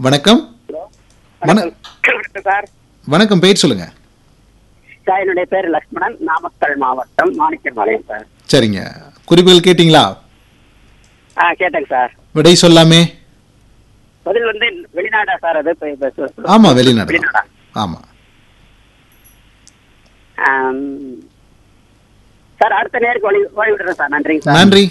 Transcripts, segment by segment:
வணக்கம். சார் வணக்கம், பேர் சொல்லுங்க. சார் என்னுடைய பேர் லக்ஷ்மணன், நாமக்கல் மாவட்டம் மாணிக்கம்பாளையம் சார். சரிங்க, குறிப்புகள் கேட்டீங்களா? கேட்டேங்க சார். விடை சொல்லாமே. பதில் வெளிநாடா சார்? அது ஆமா, வெளிநாடு. வெளிநாடா? ஆமா சார், அடுத்த நேருக்கு வழி விடுறேன் சார். நன்றிங்க சார். நன்றி.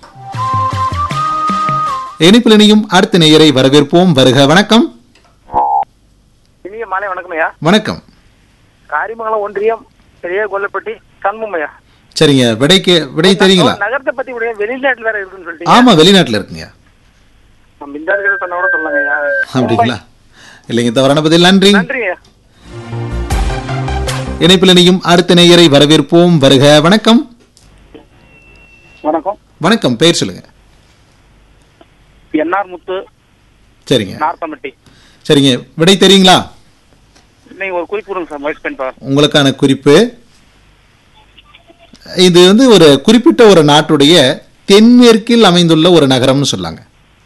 இணைப்பில் இணையும் அடுத்த நேயரை வரவேற்போம். வருக. வணக்கம். இனிய மாலை வணக்கம் ஐயா. வணக்கம். காரிமங்கலம் ஒன்றியம் பெரிய கொல்லப்பட்டி சண்முகம் ஐயா. சரிங்க, விடை தெரியுங்களா? நகரத்தை பத்தி வெளிநாட்டுல வேற இருக்குன்னு சொல்லிட்டு. ஆமா, வெளிநாட்டுல இருக்குங்க. மிந்தாதிகளை சொன்ன கூட சொல்லுங்க ஐயா. அப்படிங்களா? இல்லைங்க, தவறான பதில். நன்றி. நன்றி ஐயா. இணைப்பில் இணையும் அடுத்த நேயரை வரவேற்போம். வருக. வணக்கம். வணக்கம். வணக்கம், பெயர் சொல்லுங்க. என்ஆர் முத்து. சரிங்க. நார்த்தம்பட்டி. சரிங்க, விடை தெரியுங்களா? நீங்க ஒரு குறிப்பு கொடுங்க சார். வைஸ் பென் உங்களுக்கான குறிப்பு இது ஒரு குறிப்பிட்ட ஒரு நாட்டுடைய தென்மேற்கில் அமைந்துள்ள ஒரு நகரம்னு சொல்லாங்க.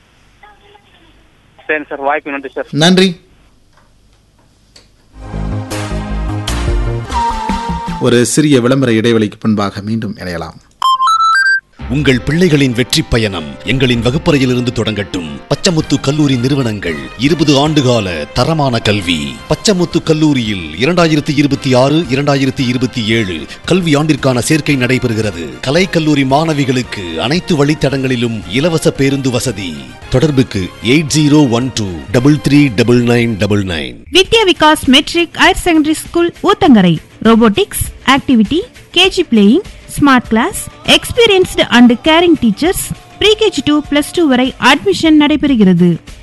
சரி சார், வாய்ப்பு நன்றி சார். நன்றி. ஒரு சிறிய விளம்பர இடைவெளிக்கு பின்பாக மீண்டும் இணையலாம். உங்கள் பிள்ளைகளின் வெற்றி பயணம் எங்களின் வகுப்பறையிலிருந்து தொடங்கட்டும். பச்சமுத்து கல்லூரி நிறுவனங்கள் 20 ஆண்டுகால தரமான கல்வி. பச்சமுத்து கல்லூரியில் 2026, 2027 கல்வி ஆண்டிற்கான சேர்க்கை நடைபெறுகிறது. கலை கல்லூரி மாணவிகளுக்கு அனைத்து வழித்தடங்களிலும் இலவச பேருந்து வசதி. தொடர்புக்கு 8012339999. வித்யா Vikas matric higher secondary school Uthangarai. Robotics, activity, KG playing, smart class, experienced and carrying teachers. Pre KG 2 + 2 வரை அட்மிஷன் நடைபெறுகிறது.